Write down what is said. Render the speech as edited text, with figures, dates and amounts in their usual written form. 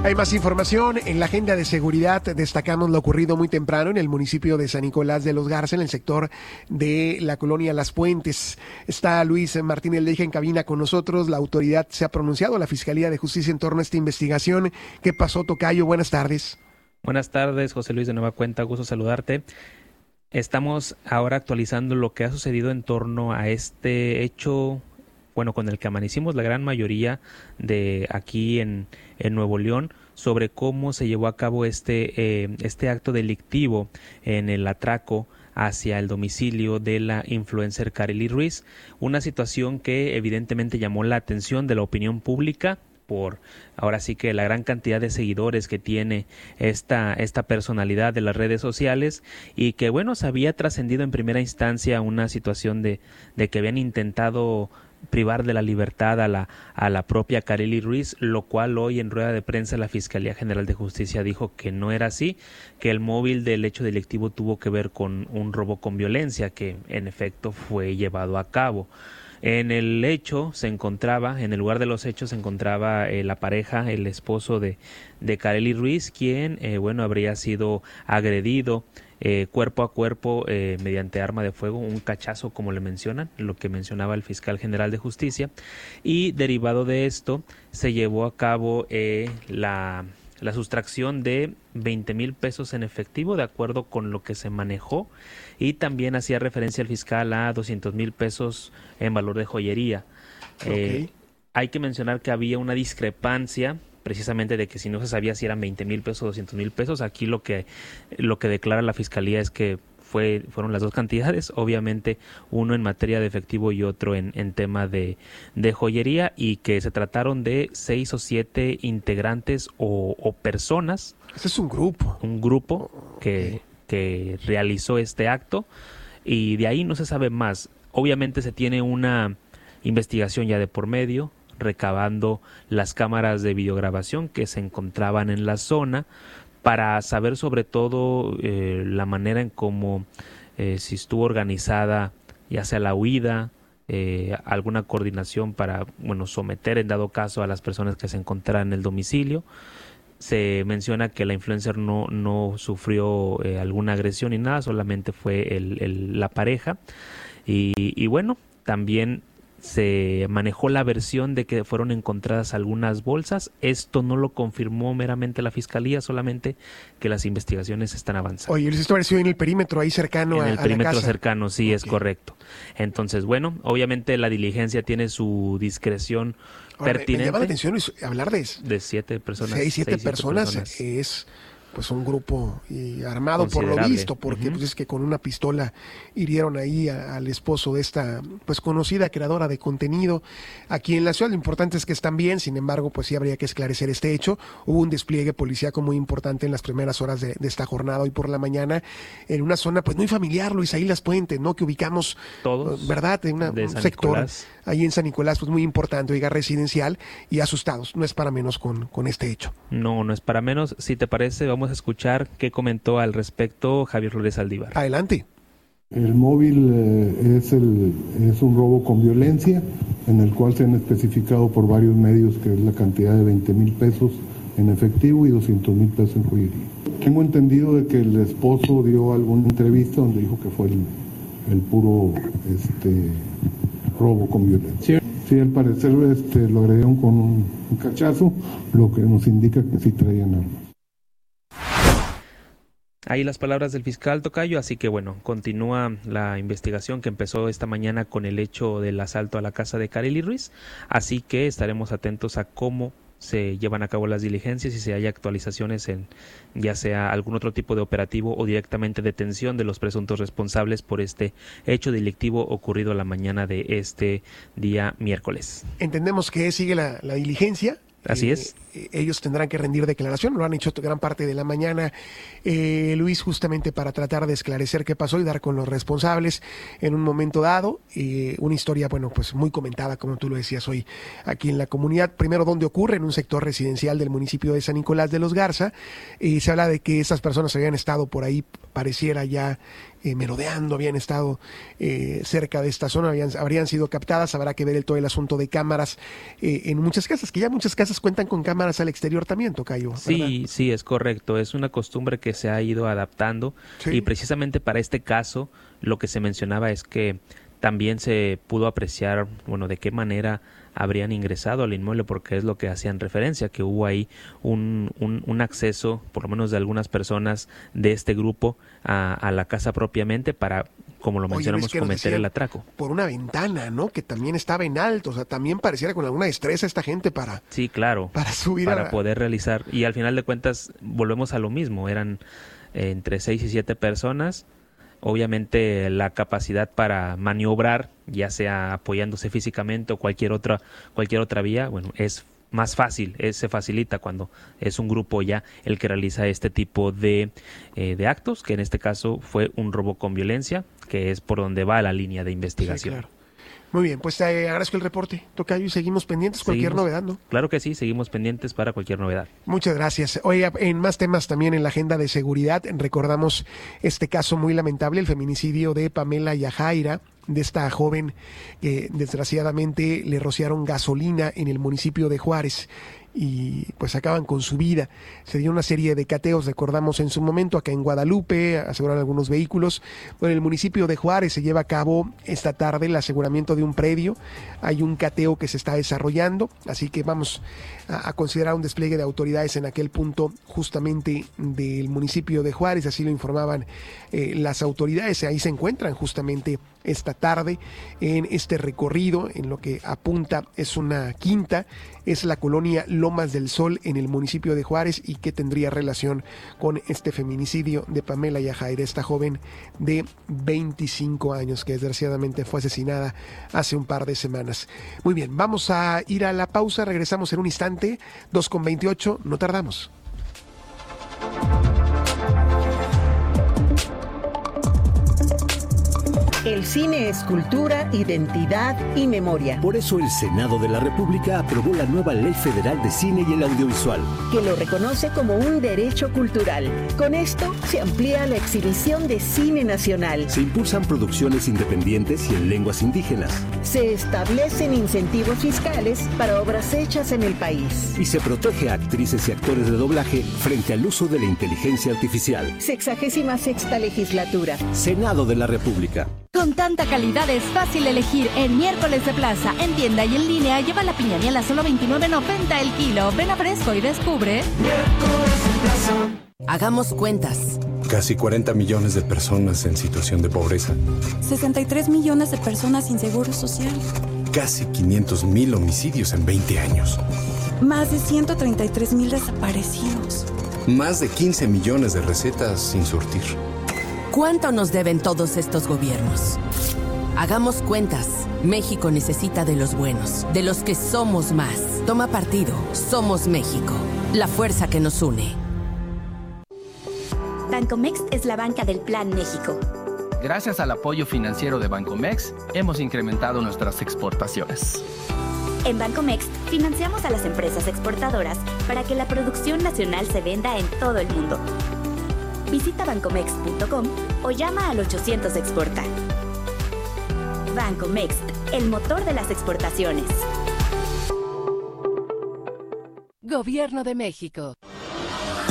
Hay más información en la agenda de seguridad. Destacamos lo ocurrido muy temprano en el municipio de San Nicolás de los Garza, en el sector de la colonia Las Puentes. Está Luis Martínez Leija en cabina con nosotros. La autoridad se ha pronunciado, la Fiscalía de Justicia, en torno a esta investigación. ¿Qué pasó, tocayo? Buenas tardes. Buenas tardes, José Luis, de nueva cuenta, gusto saludarte. Estamos ahora actualizando lo que ha sucedido en torno a este hecho, bueno, con el que amanecimos la gran mayoría de aquí en Nuevo León, sobre cómo se llevó a cabo este acto delictivo en el atraco hacia el domicilio de la influencer Karely Ruiz, una situación que evidentemente llamó la atención de la opinión pública por ahora sí que la gran cantidad de seguidores que tiene esta personalidad de las redes sociales, y que bueno, se había trascendido en primera instancia una situación de que habían intentado privar de la libertad a la propia Karely Ruiz, lo cual hoy en rueda de prensa la Fiscalía General de Justicia dijo que no era así, que el móvil del hecho delictivo tuvo que ver con un robo con violencia que en efecto fue llevado a cabo. En el hecho se encontraba, en el lugar de los hechos se encontraba la pareja, el esposo de Karely Ruiz, quien habría sido agredido cuerpo a cuerpo mediante arma de fuego, un cachazo como le mencionan, lo que mencionaba el fiscal general de justicia, y derivado de esto se llevó a cabo la sustracción de 20,000 pesos en efectivo, de acuerdo con lo que se manejó, y también hacía referencia el fiscal a 200,000 pesos en valor de joyería. Okay. Hay que mencionar que había una discrepancia precisamente de que si no se sabía si eran 20,000 pesos o 200,000 pesos, aquí lo que declara la fiscalía es que fueron las dos cantidades, obviamente uno en materia de efectivo y otro en tema de joyería, y que se trataron de 6 o 7 integrantes o personas. Ese es un grupo. Un grupo que realizó este acto, y de ahí no se sabe más. Obviamente se tiene una investigación ya de por medio, recabando las cámaras de videograbación que se encontraban en la zona, para saber sobre todo la manera en cómo si estuvo organizada ya sea la huida, alguna coordinación para someter en dado caso a las personas que se encontraran en el domicilio. Se menciona que la influencer no sufrió alguna agresión ni nada, solamente fue la pareja, y bueno, también se manejó la versión de que fueron encontradas algunas bolsas. Esto no lo confirmó meramente la fiscalía, solamente que las investigaciones están avanzando. Oye, esto pareció en el perímetro ahí cercano a la casa. En el perímetro cercano, sí, okay. Es correcto. Entonces, bueno, obviamente la diligencia tiene su discreción pertinente. Me llama la atención hablar de 7 personas. 7 personas es pues un grupo armado por lo visto, porque pues es que con una pistola hirieron ahí al esposo de esta pues conocida creadora de contenido aquí en la ciudad. Lo importante es que están bien, sin embargo pues sí habría que esclarecer este hecho. Hubo un despliegue policíaco muy importante en las primeras horas de esta jornada hoy por la mañana, en una zona pues muy familiar, Luis, ahí Las Puentes, ¿no? Que ubicamos todos, ¿verdad? En un sector Nicolás. Ahí en San Nicolás pues muy importante, oiga, residencial, y asustados, no es para menos con este hecho. No es para menos. Si te parece, vamos a escuchar qué comentó al respecto Javier Flores Aldívar. Adelante. El móvil es un robo con violencia, en el cual se han especificado por varios medios que es la cantidad de 20,000 pesos en efectivo y 200,000 pesos en joyería. Tengo entendido de que el esposo dio alguna entrevista donde dijo que fue el puro robo con violencia. Sí, al parecer lo agredieron con un cachazo, lo que nos indica que sí traían armas. Ahí las palabras del fiscal, tocayo, así que bueno, continúa la investigación que empezó esta mañana con el hecho del asalto a la casa de Karely Ruiz, así que estaremos atentos a cómo se llevan a cabo las diligencias y si hay actualizaciones en ya sea algún otro tipo de operativo o directamente detención de los presuntos responsables por este hecho delictivo ocurrido la mañana de este día miércoles. Entendemos que sigue la diligencia. Así es. Ellos tendrán que rendir declaración, lo han hecho gran parte de la mañana, Luis, justamente para tratar de esclarecer qué pasó y dar con los responsables en un momento dado. Una historia, pues muy comentada, como tú lo decías hoy, aquí en la comunidad. Primero, ¿dónde ocurre? En un sector residencial del municipio de San Nicolás de los Garza. Se habla de que esas personas habían estado por ahí, pareciera ya merodeando, habían estado cerca de esta zona, habrían sido captadas. Habrá que ver todo el asunto de cámaras en muchas casas, que ya muchas casas cuentan con cámaras cámaras al exterior también, tocayo, ¿verdad? Sí, sí, es correcto. Es una costumbre que se ha ido adaptando, sí. Y precisamente para este caso lo que se mencionaba es que también se pudo apreciar, bueno, de qué manera habrían ingresado al inmueble, porque es lo que hacían referencia, que hubo ahí un acceso, por lo menos de algunas personas de este grupo, a la casa propiamente para, como lo mencionamos, cometer el atraco. Por una ventana, ¿no? Que también estaba en alto, o sea, también pareciera con alguna destreza esta gente para... Sí, claro. Para subir para poder realizar, y al final de cuentas volvemos a lo mismo, eran entre 6 y 7 personas. Obviamente la capacidad para maniobrar, ya sea apoyándose físicamente o cualquier otra vía, bueno, es más fácil, se facilita cuando es un grupo ya el que realiza este tipo de actos, que en este caso fue un robo con violencia, que es por donde va la línea de investigación. Sí, claro. Muy bien, pues te agradezco el reporte, tocayo, y seguimos pendientes cualquier novedad, ¿no? Claro que sí, seguimos pendientes para cualquier novedad. Muchas gracias. Oiga, en más temas también en la agenda de seguridad, recordamos este caso muy lamentable, el feminicidio de Pamela Yajaira, de esta joven que desgraciadamente le rociaron gasolina en el municipio de Juárez y pues acaban con su vida. Se dio una serie de cateos, recordamos en su momento, acá en Guadalupe, aseguraron algunos vehículos. Bueno, en el municipio de Juárez se lleva a cabo esta tarde el aseguramiento de un predio. Hay un cateo que se está desarrollando, así que vamos a considerar un despliegue de autoridades en aquel punto justamente del municipio de Juárez, así lo informaban las autoridades. Ahí se encuentran justamente esta tarde en este recorrido, en lo que apunta es una quinta, es la colonia Lomas del Sol en el municipio de Juárez, y que tendría relación con este feminicidio de Pamela Yajaira, esta joven de 25 años que desgraciadamente fue asesinada hace un par de semanas. Muy bien, vamos a ir a la pausa, regresamos en un instante, 2:28, no tardamos. El cine es cultura, identidad y memoria. Por eso el Senado de la República aprobó la nueva Ley Federal de Cine y el Audiovisual, que lo reconoce como un derecho cultural. Con esto se amplía la exhibición de cine nacional. Se impulsan producciones independientes y en lenguas indígenas. Se establecen incentivos fiscales para obras hechas en el país. Y se protege a actrices y actores de doblaje frente al uso de la inteligencia artificial. 66ª legislatura. Senado de la República. Con tanta calidad es fácil elegir en Miércoles de Plaza, en tienda y en línea. Lleva la piña miel a solo $29.90 el kilo. Ven a Fresco y descubre Miércoles de Plaza. Hagamos cuentas. Casi 40 millones de personas en situación de pobreza. 63 millones de personas sin seguro social. Casi 500,000 homicidios en 20 años. Más de 133,000 desaparecidos. Más de 15 millones de recetas sin surtir. ¿Cuánto nos deben todos estos gobiernos? Hagamos cuentas. México necesita de los buenos, de los que somos más. Toma partido. Somos México. La fuerza que nos une. Bancomext es la banca del Plan México. Gracias al apoyo financiero de Bancomext, hemos incrementado nuestras exportaciones. En Bancomext financiamos a las empresas exportadoras para que la producción nacional se venda en todo el mundo. Visita bancomext.com o llama al 800 Exporta. Bancomext, el motor de las exportaciones. Gobierno de México.